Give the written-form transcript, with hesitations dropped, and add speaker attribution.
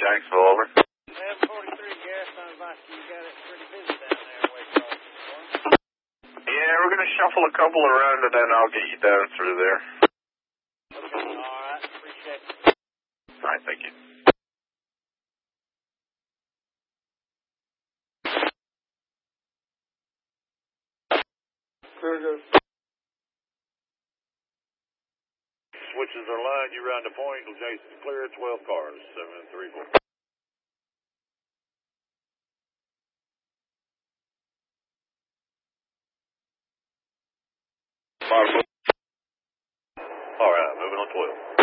Speaker 1: Jacksonville, over.
Speaker 2: 743, Gareth, sounds like you got it pretty busy down there, Waycross.
Speaker 1: Yeah, we're going to shuffle a couple around and then I'll get you down through there.
Speaker 2: Okay, alright, appreciate it.
Speaker 1: Alright, thank you.
Speaker 3: Switches are line, you round the point, Jason's clear, 12 cars, 734. Alright, moving on 12.